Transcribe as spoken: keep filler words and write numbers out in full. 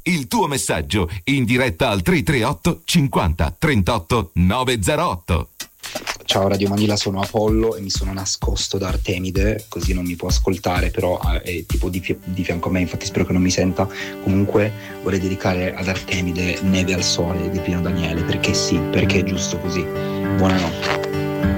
il tuo messaggio in diretta al tre tre otto cinquanta trentotto novecentotto. Ciao Radio Manila, sono Apollo e mi sono nascosto da Artemide, così non mi può ascoltare, però è tipo di, fi- di fianco a me, infatti spero che non mi senta. Comunque vorrei dedicare ad Artemide Neve al sole di Pino Daniele, perché sì, perché è giusto così. Buonanotte.